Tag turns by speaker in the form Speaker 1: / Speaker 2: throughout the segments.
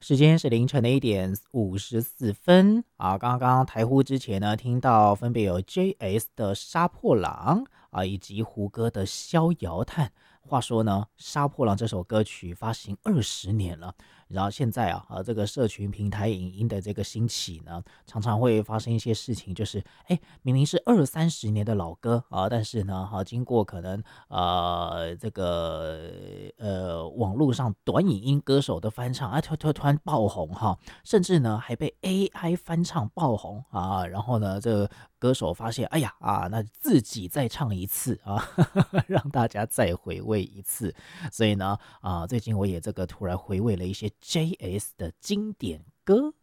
Speaker 1: 时间是凌晨的1:54啊。刚刚台呼之前呢，听到分别有 JS 的《杀破狼》啊，以及胡歌的《逍遥叹》。话说呢，《杀破狼》这首歌曲发行20年了，然后现在这个社群平台影音的这个兴起呢，常常会发生一些事情，就是明明是20-30年的老歌啊，但是呢，经过可能这个网络上短影音歌手的翻唱突然爆红甚至呢还被 AI 翻唱爆红啊，然后呢，这个歌手发现，哎呀那自己再唱一次啊，让大家再回味一次。所以呢，最近我也这个突然回味了一些 JS 的经典歌。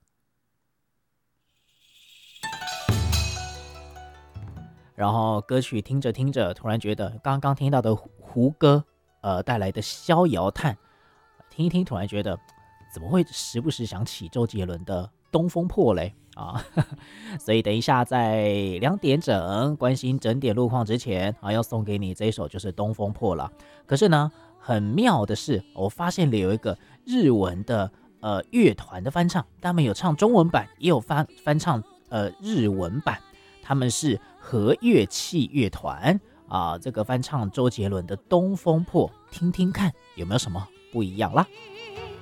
Speaker 1: 然后歌曲听着听着，突然觉得刚刚听到的胡歌带来的《逍遥叹》，听一听，突然觉得怎么会时不时想起周杰伦的《东风破》嘞啊？所以等一下在2点整关心整点路况之前要送给你这一首就是《东风破》了。可是呢，很妙的是，我发现了有一个日文的乐团的翻唱，他们有唱中文版，也有翻唱日文版。他们是和乐器乐团这个翻唱周杰伦的《东风破》，听听看有没有什么不一样啦。